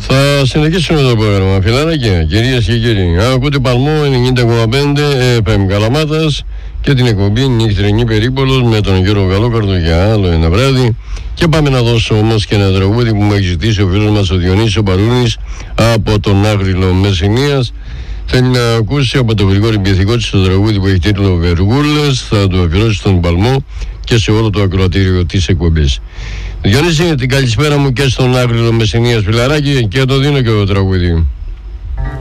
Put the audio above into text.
Θα συνεχίσουμε το πρόγραμμα, φιλαράκια, κυρίες και κύριοι. Ακούτε Παλμό 90,5 FM Καλαμάτας και την εκπομπή Νυχτερινή Περίπολος με τον Γιώργο Καλόκαρδο για άλλο ένα βράδυ. Και πάμε να δώσω όμως και ένα τραγούδι που μου έχει ζητήσει ο φίλος μας ο Διονύσης Παρούνης από τον Άγριλο Μεσσηνίας. Θέλει να ακούσει από τον Γρηγόρη Πιεθηκότη το τραγούδι που έχει τίτλο Βεργούλες. Θα το αφιερώσει στον Παλμό και σε όλο το ακροατήριο της εκπομπής. Διονύση, την καλησπέρα μου και στον Άγριλο Μεσσηνίας, φιλαράκι, και το δίνω και το τραγούδι.